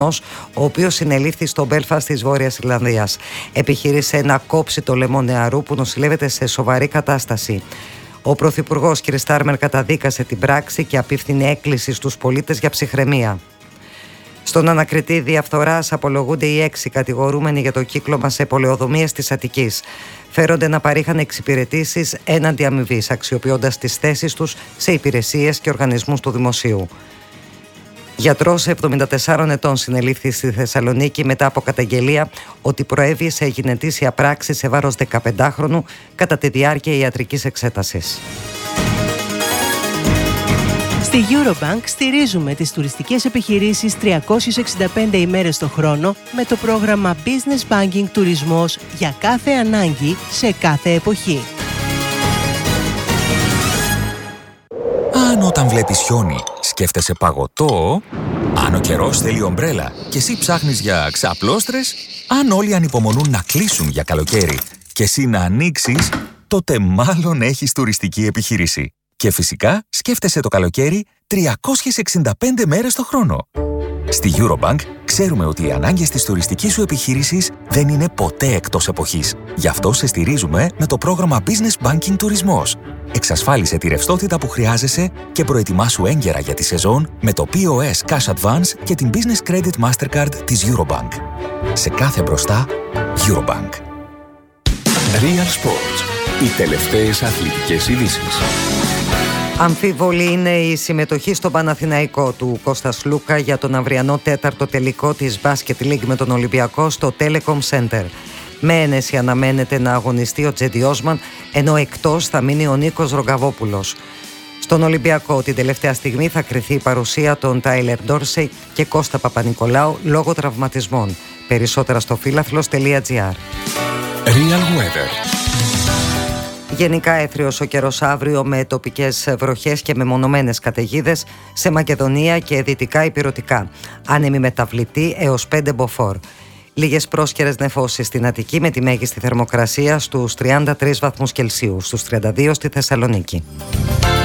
ο οποίος συνελήφθη στο Μπέλφαστ της Βόρειας Ιρλανδίας. Επιχείρησε να κόψει το λαιμό νεαρού που νοσηλεύεται σε σοβαρή κατάσταση. Ο Πρωθυπουργός κ. Στάρμερ καταδίκασε την πράξη και απίφθινε έκκληση στους πολίτες για ψυχραιμία. Στον ανακριτή διαφθοράς απολογούνται οι 6 κατηγορούμενοι για το κύκλωμα σε πολεοδομίες της Αττικής. Φέρονται να παρήχαν εξυπηρετήσεις έναντι αμοιβής, αξιοποιώντας τις θέσεις τους σε υπηρεσίες και οργανισμούς του δημοσίου. Γιατρός 74 ετών συνελήφθη στη Θεσσαλονίκη μετά από καταγγελία ότι προέβη σε γενετήσια πράξη σε βάρος 15χρονου κατά τη διάρκεια ιατρικής εξέτασης. Στη Eurobank στηρίζουμε τις τουριστικές επιχειρήσεις 365 ημέρες το χρόνο με το πρόγραμμα Business Banking Τουρισμός για κάθε ανάγκη σε κάθε εποχή. Αν όταν βλέπεις χιόνι σκέφτεσαι παγωτό, αν ο καιρός θέλει ομπρέλα και εσύ ψάχνεις για ξαπλώστρες, αν όλοι ανυπομονούν να κλείσουν για καλοκαίρι και εσύ να ανοίξεις, τότε μάλλον έχεις τουριστική επιχείρηση. Και φυσικά σκέφτεσαι το καλοκαίρι 365 μέρες το χρόνο. Στη Eurobank ξέρουμε ότι οι ανάγκες της τουριστικής σου επιχείρησης δεν είναι ποτέ εκτός εποχής. Γι' αυτό σε στηρίζουμε με το πρόγραμμα Business Banking Τουρισμός. Εξασφάλισε τη ρευστότητα που χρειάζεσαι και προετοιμάσου έγκαιρα για τη σεζόν με το POS Cash Advance και την Business Credit Mastercard της Eurobank. Σε κάθε μπροστά, Eurobank. Real Sports. Οι τελευταίες αθλητικές ειδήσεις. Αμφίβολη είναι η συμμετοχή στον Παναθηναϊκό του Κώστας Λούκα για τον αυριανό 4ο τελικό της Basket League με τον Ολυμπιακό στο Telecom Center. Με ένεση αναμένεται να αγωνιστεί ο Τζέντι Όσμαν, ενώ εκτός θα μείνει ο Νίκος Ρογκαβόπουλος. Στον Ολυμπιακό την τελευταία στιγμή θα κριθεί η παρουσία των Τάιλερ Ντόρσεϊ και Κώστα Παπα-Νικολάου λόγω τραυματισμών. Περισσότερα στο φίλαθλος.gr. Real Weather. Γενικά έθριος ο καιρός αύριο με τοπικές βροχές και μεμονωμένες καταιγίδες σε Μακεδονία και δυτικά ηπειρωτικά. Άνεμη μεταβλητή έως 5 μποφόρ. Λίγες πρόσκαιρες νεφώσεις στην Αττική με τη μέγιστη θερμοκρασία στους 33 βαθμούς Κελσίου, στους 32 στη Θεσσαλονίκη.